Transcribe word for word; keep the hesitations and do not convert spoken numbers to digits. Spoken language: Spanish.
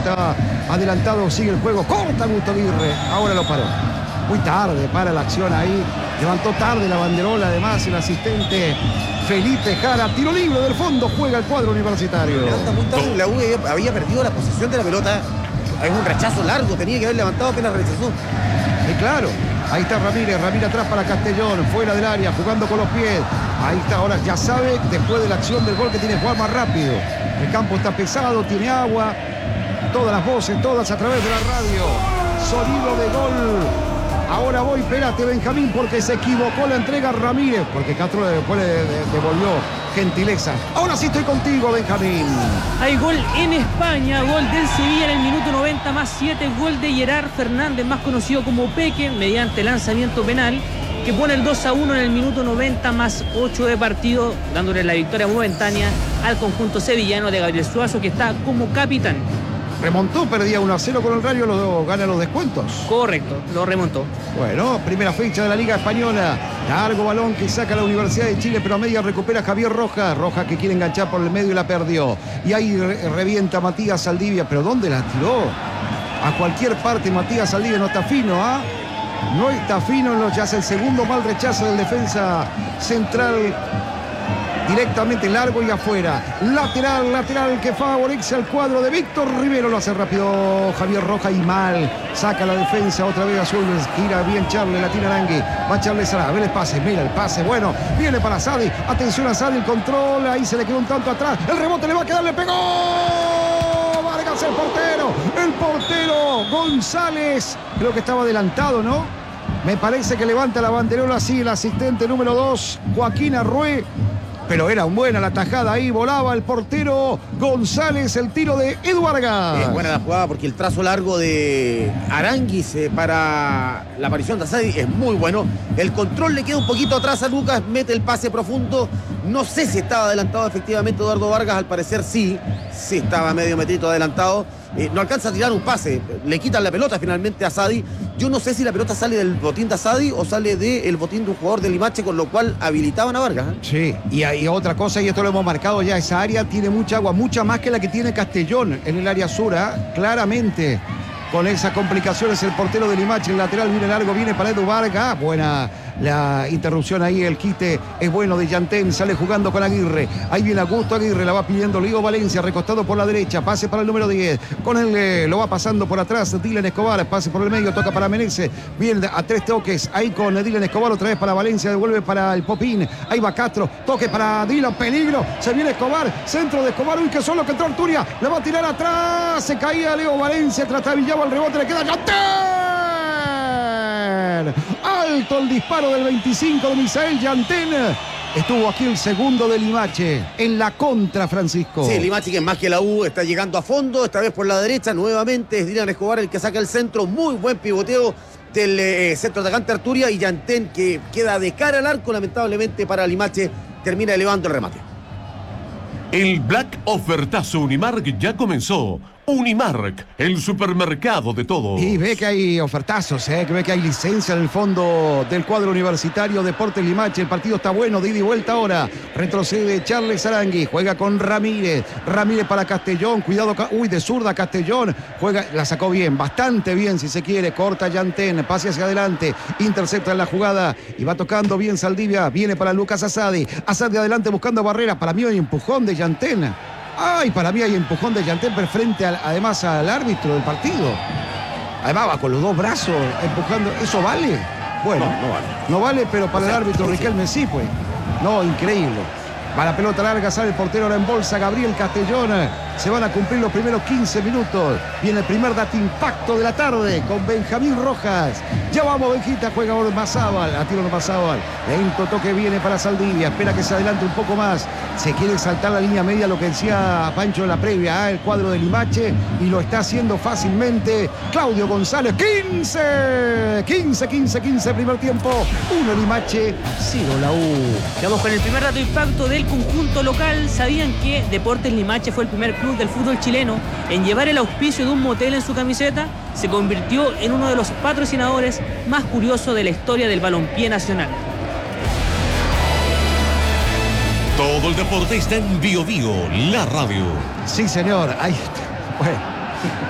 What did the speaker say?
está adelantado, sigue el juego, corta Augusto Aguirre, ahora lo paró. Muy tarde para la acción ahí, levantó tarde la banderola, además el asistente Felipe Jara, tiro libre del fondo, juega el cuadro universitario. Levanta muy tarde, la U había perdido la posesión de la pelota, es un rechazo largo, tenía que haber levantado, apenas rechazó. Y claro, ahí está Ramírez, Ramírez atrás para Castellón, fuera del área, jugando con los pies. Ahí está, ahora ya sabe, después de la acción del gol, que tiene que jugar más rápido. El campo está pesado, tiene agua. Todas las voces, todas a través de la radio. Sonido de gol. Ahora voy, espérate, Benjamín, porque se equivocó la entrega Ramírez, porque Castro después le devolvió gentileza. Ahora sí estoy contigo, Benjamín. Hay gol en España, gol del Sevilla en el minuto noventa más siete, gol de Gerard Fernández, más conocido como Peque, mediante lanzamiento penal, que pone el dos a uno en el minuto noventa más ocho de partido, dándole la victoria momentánea al conjunto sevillano de Gabriel Suazo, que está como capitán. Remontó, perdía uno a cero con el Rayo, lo gana los descuentos. Correcto, lo remontó. Bueno, primera fecha de la Liga Española. Largo balón que saca la Universidad de Chile, pero a media recupera Javier Rojas. Rojas que quiere enganchar por el medio y la perdió. Y ahí re revienta Matías Saldivia. ¿Pero dónde la tiró? A cualquier parte Matías Saldivia no está fino, ¿ah? ¿eh? No está fino, ya hace el segundo mal rechazo del defensa central. Directamente largo y afuera. Lateral, lateral que favorece al cuadro de Víctor Rivero. Lo hace rápido Javier Rojas y mal. Saca la defensa otra vez Azul. Gira bien Charles, la tira Arangui. Va Charles a ver el pase. Mira el pase. Bueno, viene para Sadi. Atención a Sadi, el control. Ahí se le quedó un tanto atrás. El rebote le va a quedar, le pegó. Vargas, el portero. El portero González. Creo que estaba adelantado, ¿no? Me parece que levanta la banderola así el asistente número dos, Joaquín Arrué. Pero era un buena la tajada ahí, volaba el portero González, el tiro de Edu Vargas. Es buena la jugada porque el trazo largo de Aránguiz eh, para la aparición de Asadi es muy bueno. El control le queda un poquito atrás a Lucas, mete el pase profundo. No sé si estaba adelantado efectivamente Eduardo Vargas, al parecer sí, sí estaba medio metrito adelantado. Eh, no alcanza a tirar un pase, le quitan la pelota finalmente a Asadi. Yo no sé si la pelota sale del botín de Asadi o sale del botín de un jugador de Limache, con lo cual habilitaban a Vargas. ¿eh? Sí, y hay otra cosa, y esto lo hemos marcado ya, esa área tiene mucha agua, mucha más que la que tiene Castellón en el área sur, ¿eh? Claramente. Con esas complicaciones el portero de Limache, el lateral viene largo, viene para Edu Vargas. Buena la interrupción ahí, el quite es bueno de Yantén, sale jugando con Aguirre. Ahí viene Augusto Aguirre, la va pidiendo Leo Valencia, recostado por la derecha, pase para el número diez. Con él eh, lo va pasando por atrás Dylan Escobar, pase por el medio, toca para Menezes. Viene a tres toques, ahí con Dylan Escobar, otra vez para Valencia, devuelve para el Popín. Ahí va Castro, toque para Dylan, peligro, se viene Escobar, centro de Escobar, uy, que solo que entró Arturia, le va a tirar atrás, se caía Leo Valencia, trastabillaba el rebote, le queda Yantén. Alto el disparo del veinticinco de Misael Yantén. Estuvo aquí el segundo de Limache en la contra, Francisco. Sí, Limache, que es más que la U, está llegando a fondo, esta vez por la derecha, nuevamente es Dylan Escobar el que saca el centro, muy buen pivoteo del eh, centro atacante Arturia, y Yantén, que queda de cara al arco, lamentablemente para Limache, termina elevando el remate. El Black Ofertazo Unimark ya comenzó. Unimark, el supermercado de todos. Y ve que hay ofertazos, ¿eh? Que ve que hay licencia en el fondo del cuadro universitario Deportes Limache. El partido está bueno, de ida y vuelta ahora. Retrocede Charles Arangui, juega con Ramírez. Ramírez para Castellón, cuidado, uy, de zurda Castellón. Juega, la sacó bien, bastante bien si se quiere. Corta Yantén, pase hacia adelante, intercepta en la jugada y va tocando bien Saldivia. Viene para Lucas Asadi. Asadi adelante buscando barreras. Para mí hay empujón de Yantén. Ay, para mí hay empujón de Yantén, pero frente al, además al árbitro del partido. Además va con los dos brazos empujando. ¿Eso vale? Bueno, no, no vale. No vale, pero para o sea, el árbitro sí, Riquelme sí, pues. No, increíble. Va la pelota larga, sale el portero, ahora en bolsa Gabriel Castellón. Se van a cumplir los primeros quince minutos. Viene el primer date impacto de la tarde con Benjamín Rojas. Ya vamos, Benjita, juega ahora Mazábal. A tiro de Mazábal. Lento toque viene para Saldivia. Espera que se adelante un poco más. Se quiere saltar la línea media, lo que decía Pancho en la previa, ¿eh? El cuadro de Limache. Y lo está haciendo fácilmente Claudio González. quince, quince, quince, quince primer tiempo. uno Limache, cero la U. Vamos con el primer dato impacto del conjunto local. ¿Sabían que Deportes Limache fue el primer club del fútbol chileno en llevar el auspicio de un motel en su camiseta? Se convirtió en uno de los patrocinadores más curiosos de la historia del balompié nacional. Todo el deporte está en Bio Bio, la radio. Sí, señor. Ahí está. Bueno.